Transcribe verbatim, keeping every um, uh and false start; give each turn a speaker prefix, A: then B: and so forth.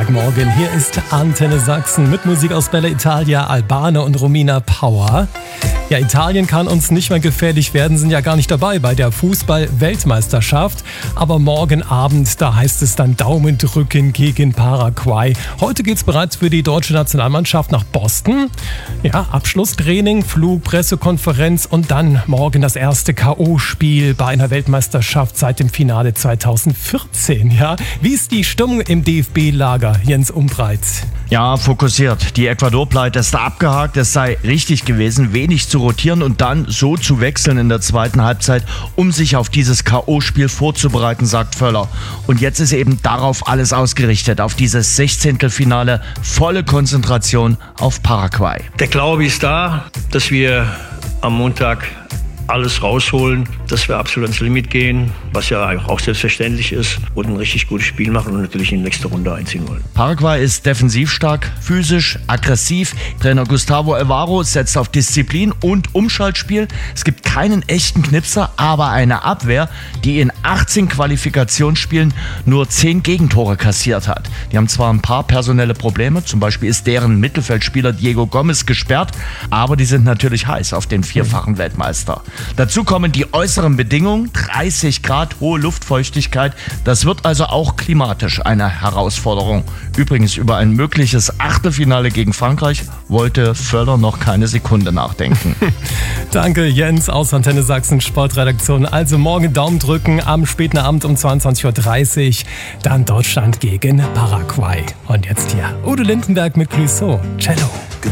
A: Montagmorgen. Hier ist Antenne Sachsen mit Musik aus Bella Italia, Albano und Romina Power. Ja, Italien kann uns nicht mehr gefährlich werden, sind ja gar nicht dabei bei der Fußball-Weltmeisterschaft. Aber morgen Abend, da heißt es dann Daumen drücken gegen Paraguay. Heute geht's bereits für die deutsche Nationalmannschaft nach Boston. Ja, Abschlusstraining, Flug, Pressekonferenz und dann morgen das erste K O-Spiel bei einer Weltmeisterschaft seit dem Finale zweitausendvierzehn. Ja, wie ist die Stimmung im D F B-Lager, Jens Umbreit?
B: Ja, fokussiert. Die Ecuador-Pleite ist abgehakt. Es sei richtig gewesen, wenig zu rotieren und dann so zu wechseln in der zweiten Halbzeit, um sich auf dieses K O-Spiel vorzubereiten, sagt Völler. Und jetzt ist eben darauf alles ausgerichtet, auf dieses Sechzehntelfinale, volle Konzentration auf Paraguay.
C: Der Glaube ist da, dass wir am Montag alles rausholen, dass wir absolut ans Limit gehen, was ja auch selbstverständlich ist, und ein richtig gutes Spiel machen und natürlich in die nächste Runde einziehen wollen.
B: Paraguay ist defensiv stark, physisch, aggressiv. Trainer Gustavo Alvaro setzt auf Disziplin und Umschaltspiel. Es gibt keinen echten Knipser, aber eine Abwehr, die in achtzehn Qualifikationsspielen nur zehn Gegentore kassiert hat. Die haben zwar ein paar personelle Probleme, zum Beispiel ist deren Mittelfeldspieler Diego Gomez gesperrt, aber die sind natürlich heiß auf den vierfachen Weltmeister. Dazu kommen die äußeren Bedingungen, dreißig Grad, hohe Luftfeuchtigkeit. Das wird also auch klimatisch eine Herausforderung. Übrigens, über ein mögliches Achtelfinale gegen Frankreich wollte Völler noch keine Sekunde nachdenken.
A: Danke, Jens aus Antenne Sachsen Sportredaktion. Also morgen Daumen drücken am späten Abend um zweiundzwanzig Uhr dreißig. Dann Deutschland gegen Paraguay. Und jetzt hier Udo Lindenberg mit Clouseau, Cello.